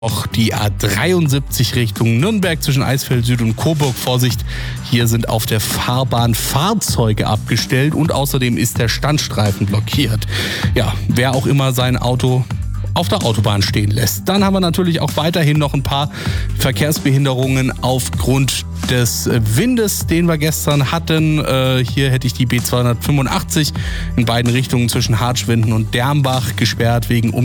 Auch die A73 Richtung Nürnberg zwischen Eisfeld Süd und Coburg. Vorsicht, hier sind auf der Fahrbahn Fahrzeuge abgestellt und außerdem ist der Standstreifen blockiert. Ja, wer auch immer sein Auto auf der Autobahn stehen lässt. Dann haben wir natürlich auch weiterhin noch ein paar Verkehrsbehinderungen aufgrund des Windes, den wir gestern hatten. Hier hätte ich die B285 in beiden Richtungen zwischen Hartschwinden und Dermbach gesperrt wegen